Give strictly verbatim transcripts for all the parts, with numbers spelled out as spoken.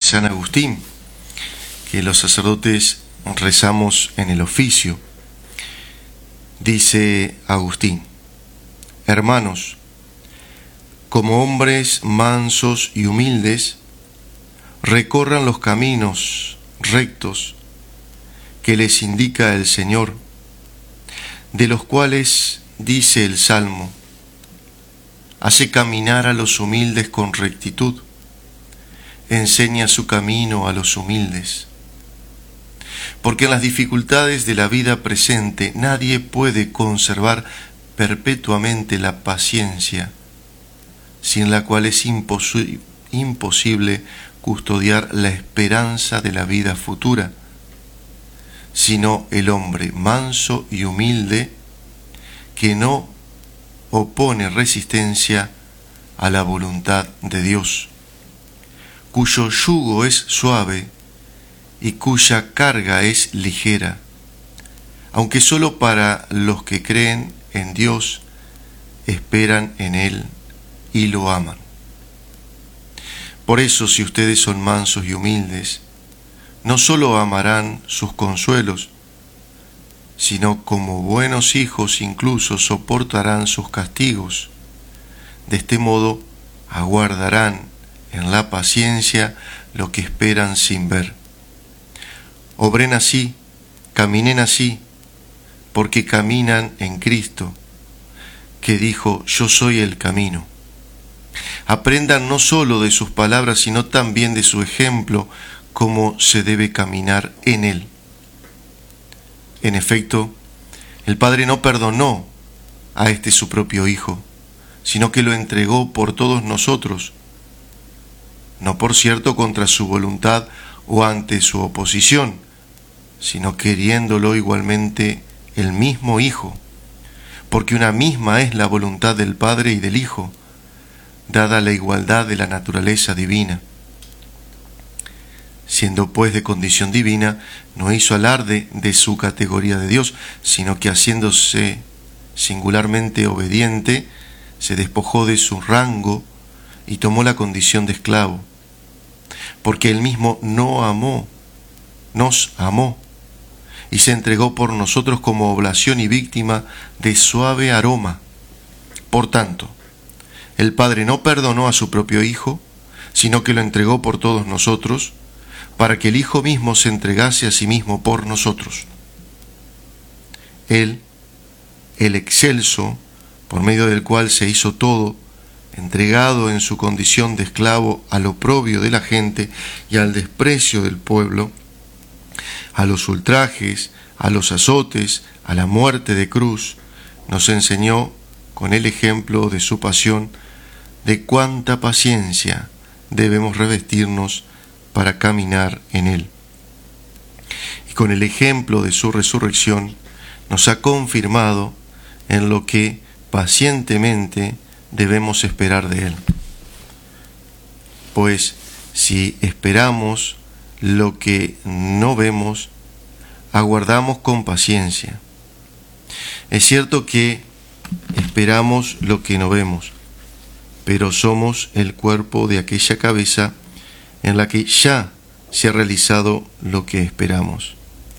San Agustín, que los sacerdotes rezamos en el oficio. Dice Agustín: hermanos, como hombres mansos y humildes, recorran los caminos rectos que les indica el Señor, de los cuales dice el Salmo: hace caminar a los humildes con rectitud, enseña su camino a los humildes. Porque en las dificultades de la vida presente nadie puede conservar perpetuamente la paciencia, sin la cual es imposi- imposible custodiar la esperanza de la vida futura, sino el hombre manso y humilde que no opone resistencia a la voluntad de Dios, cuyo yugo es suave y cuya carga es ligera, aunque solo para los que creen en Dios, esperan en Él y lo aman. Por eso, si ustedes son mansos y humildes, no solo amarán sus consuelos, sino como buenos hijos incluso soportarán sus castigos. De este modo aguardarán en la paciencia lo que esperan sin ver. Obren así, caminen así, porque caminan en Cristo, que dijo: yo soy el camino. Aprendan no solo de sus palabras, sino también de su ejemplo, cómo se debe caminar en Él. En efecto, el Padre no perdonó a este su propio Hijo, sino que lo entregó por todos nosotros, no por cierto contra su voluntad o ante su oposición, sino queriéndolo igualmente el mismo Hijo, porque una misma es la voluntad del Padre y del Hijo, dada la igualdad de la naturaleza divina. Siendo pues de condición divina, no hizo alarde de su categoría de Dios, sino que haciéndose singularmente obediente, se despojó de su rango y tomó la condición de esclavo, porque él mismo no amó, nos amó, y se entregó por nosotros como oblación y víctima de suave aroma. Por tanto, el Padre no perdonó a su propio Hijo, sino que lo entregó por todos nosotros, para que el Hijo mismo se entregase a sí mismo por nosotros. Él, el excelso, por medio del cual se hizo todo, entregado en su condición de esclavo al oprobio de la gente y al desprecio del pueblo, a los ultrajes, a los azotes, a la muerte de cruz, nos enseñó con el ejemplo de su pasión de cuánta paciencia debemos revestirnos para caminar en Él. Y con el ejemplo de su resurrección nos ha confirmado en lo que pacientemente debemos esperar de Él. Pues si esperamos lo que no vemos, aguardamos con paciencia. Es cierto que esperamos lo que no vemos, pero somos el cuerpo de aquella cabeza en la que ya se ha realizado lo que esperamos.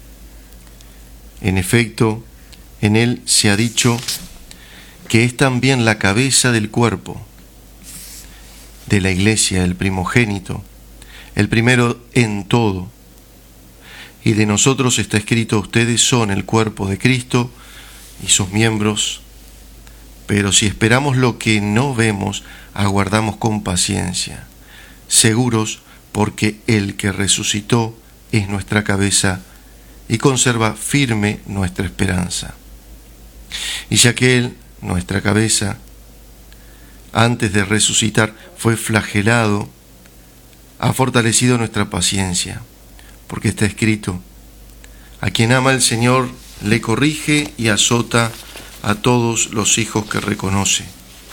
En efecto, en Él se ha dicho que es también la cabeza del cuerpo, de la Iglesia, el primogénito, el primero en todo. Y de nosotros está escrito: ustedes son el cuerpo de Cristo y sus miembros. Pero si esperamos lo que no vemos, aguardamos con paciencia, seguros, porque el que resucitó es nuestra cabeza y conserva firme nuestra esperanza. Y ya que Él, nuestra cabeza, antes de resucitar, fue flagelado, ha fortalecido nuestra paciencia, porque está escrito: a quien ama el Señor le corrige y azota a todos los hijos que reconoce.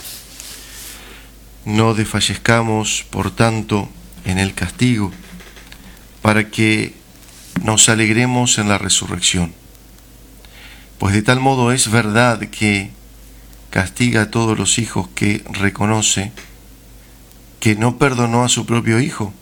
No desfallezcamos, por tanto, en el castigo, para que nos alegremos en la resurrección. Pues de tal modo es verdad que castiga a todos los hijos que reconoce, que no perdonó a su propio Hijo,